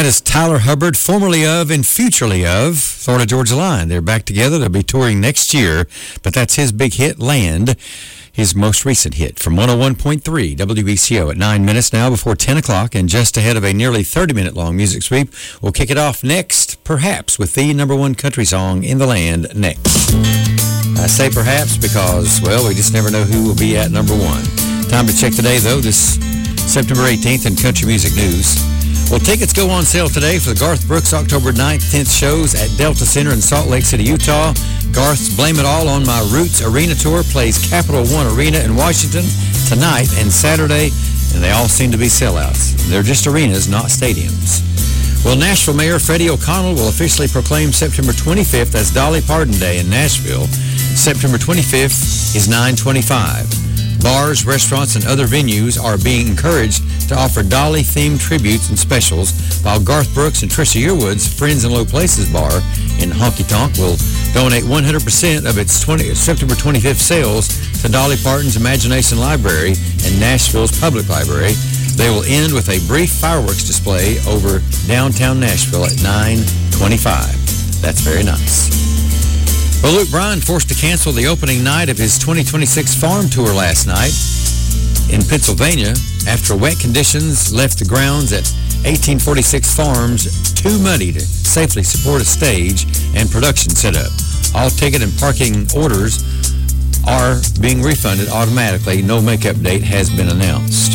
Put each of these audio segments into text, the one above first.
is Tyler Hubbard, formerly of and futurely of Florida Georgia Line. They're back together. They'll be touring next year, but that's his big hit, Land, his most recent hit from 101.3 WBCO at 9 minutes now before 10 o'clock and just ahead of a nearly 30-minute long music sweep. We'll kick it off next, perhaps, with the number one country song in the land next. I say perhaps because, well, we just never know who will be at number one. Time to check today, though, this September 18th in country music news. Well, tickets go on sale today for the Garth Brooks October 9th, 10th shows at Delta Center in Salt Lake City, Utah. Garth's Blame It All on My Roots Arena Tour plays Capital One Arena in Washington tonight and Saturday, and they all seem to be sellouts. They're just arenas, not stadiums. Well, Nashville Mayor Freddie O'Connell will officially proclaim September 25th as Dolly Parton Day in Nashville. September 25th is 9/25. Bars, restaurants, and other venues are being encouraged to offer Dolly-themed tributes and specials, while Garth Brooks and Trisha Yearwood's Friends in Low Places bar in Honky Tonk will donate 100% of its September 25th sales to Dolly Parton's Imagination Library and Nashville's Public Library. They will end with a brief fireworks display over downtown Nashville at 9/25. That's very nice. Well, Luke Bryan forced to cancel the opening night of his 2026 farm tour last night in Pennsylvania after wet conditions left the grounds at 1846 Farms too muddy to safely support a stage and production setup. All ticket and parking orders are being refunded automatically. No makeup date has been announced.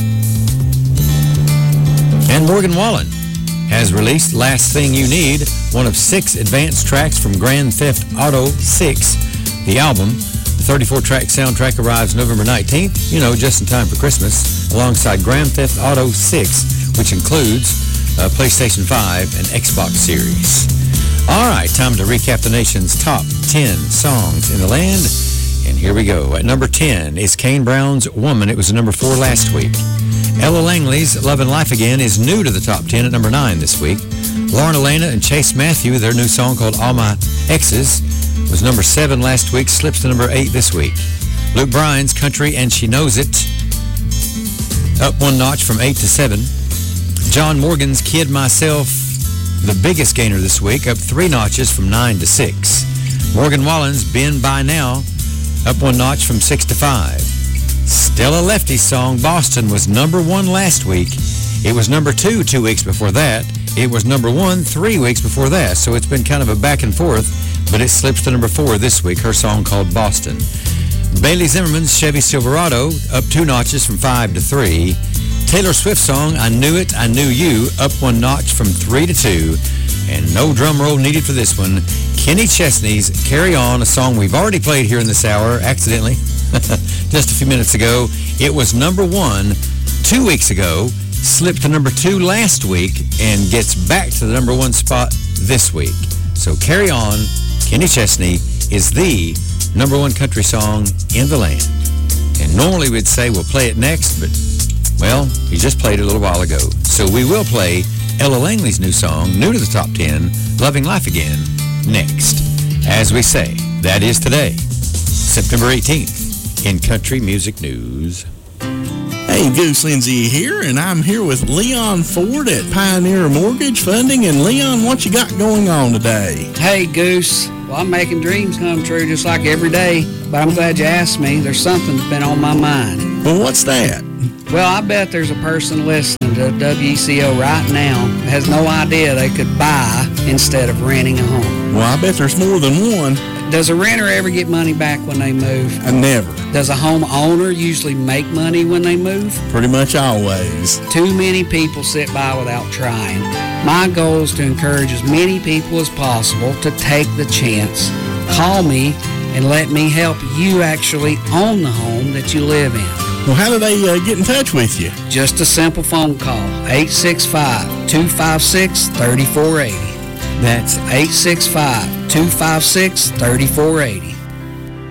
And Morgan Wallen has released Last Thing You Need, one of 6 advanced tracks from Grand Theft Auto 6, the album. The 34-track soundtrack arrives November 19th, just in time for Christmas, alongside Grand Theft Auto 6, which includes PlayStation 5 and Xbox Series. All right, time to recap the nation's top 10 songs in the land. And here we go. At number 10 is Kane Brown's Woman. It was at number 4 last week. Ella Langley's Love and Life Again is new to the top 10 at number 9 this week. Lauren Elena and Chase Matthew, their new song called All My Exes, was number 7 last week, slips to number 8 this week. Luke Bryan's Country and She Knows It, up 1 notch from 8 to 7. John Morgan's Kid Myself, the biggest gainer this week, up 3 notches from 9 to 6. Morgan Wallen's Been By Now, up 1 notch from 6 to 5. Stella Lefty's song Boston was number 1 last week. It was number 2 2 weeks before that. It was number 1 3 weeks before that. So it's been kind of a back and forth, but it slips to number 4 this week, her song called Boston. Bailey Zimmerman's Chevy Silverado, up 2 notches from 5 to 3. Taylor Swift's song I Knew It, I Knew You, up 1 notch from 3 to 2. And no drum roll needed for this one. Kenny Chesney's Carry On, a song we've already played here in this hour, accidentally, just a few minutes ago. It was number 1 2 weeks ago, slipped to number 2 last week, and gets back to the number 1 spot this week. So Carry On, Kenny Chesney, is the number 1 country song in the land. And normally we'd say we'll play it next, but, well, he just played it a little while ago. So we will play Ella Langley's new song, new to the top 10, Loving Life Again, next. As we say, that is today, September 18th, in country music news. Hey, Goose Lindsay here, and I'm here with Leon Ford at Pioneer Mortgage Funding. And Leon, what you got going on today? Hey, Goose. Well, I'm making dreams come true just like every day, but I'm glad you asked me. There's something that's been on my mind. Well, what's that? Well, I bet there's a person listening to WECO right now that has no idea they could buy instead of renting a home. Well, I bet there's more than one. Does a renter ever get money back when they move? Never. Does a homeowner usually make money when they move? Pretty much always. Too many people sit by without trying. My goal is to encourage as many people as possible to take the chance. Call me and let me help you actually own the home that you live in. Well, how do they get in touch with you? Just a simple phone call, 865-256-3480. That's 865-256-3480.